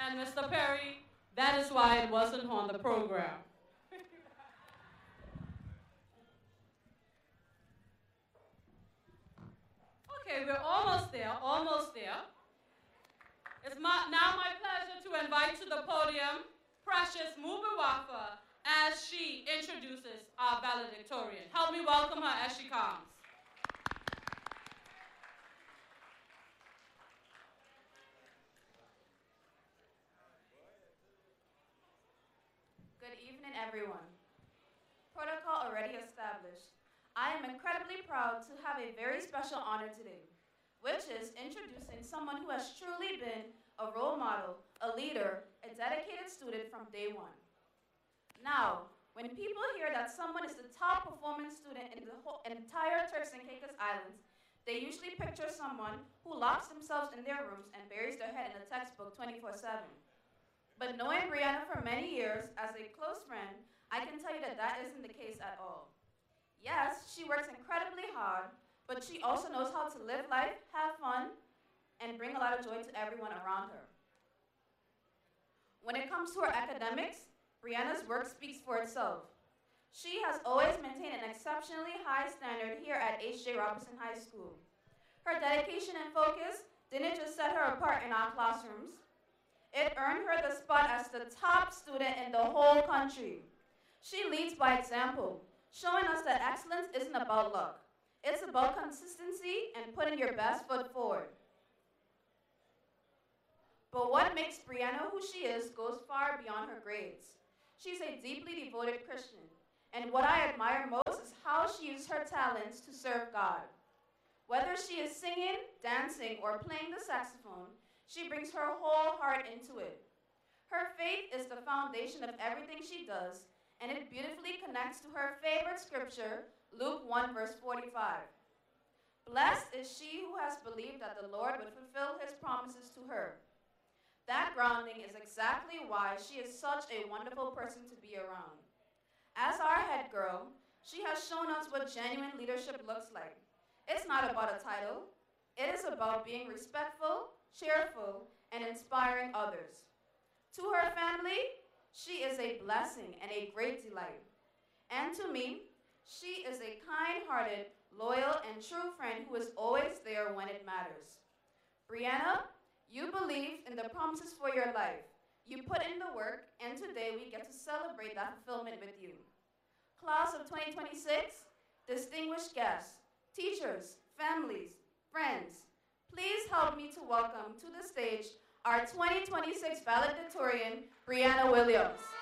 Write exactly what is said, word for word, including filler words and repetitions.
And Mister Perry, that is why it wasn't on the program. Okay, we're almost there, almost there. It's my, now my pleasure to invite to the podium Precious Mubawafa as she introduces our valedictorian. Help me welcome her as she comes. Good evening, everyone. Protocol already established. I am incredibly proud to have a very special honor today, which is introducing someone who has truly been a role model, a leader, a dedicated student from day one. Now, when people hear that someone is the top performing student in the whole entire Turks and Caicos Islands, they usually picture someone who locks themselves in their rooms and buries their head in a textbook twenty-four seven. But knowing Brianna for many years as a close friend, I can tell you that that isn't the case at all. Yes, she works incredibly hard, but she also knows how to live life, have fun, and bring a lot of joy to everyone around her. When it comes to her academics, Brianna's work speaks for itself. She has always maintained an exceptionally high standard here at H J Robinson High School. Her dedication and focus didn't just set her apart in our classrooms, it earned her the spot as the top student in the whole country. She leads by example, showing us that excellence isn't about luck. It's about consistency and putting your best foot forward. But what makes Brianna who she is goes far beyond her grades. She's a deeply devoted Christian, and what I admire most is how she uses her talents to serve God. Whether she is singing, dancing, or playing the saxophone, she brings her whole heart into it. Her faith is the foundation of everything she does, and it beautifully connects to her favorite scripture, Luke one, verse forty-five. Blessed is she who has believed that the Lord would fulfill his promises to her. That grounding is exactly why she is such a wonderful person to be around. As our head girl, she has shown us what genuine leadership looks like. It's not about a title. It is about being respectful, cheerful, and inspiring others. To her family, she is a blessing and a great delight. And to me, she is a kind-hearted, loyal, and true friend who is always there when it matters. Brianna, you believed in the promises for your life. You put in the work, and today we get to celebrate that fulfillment with you. Class of twenty twenty-six, distinguished guests, teachers, families, friends, please help me to welcome to the stage our twenty twenty-six valedictorian, Brianna Williams.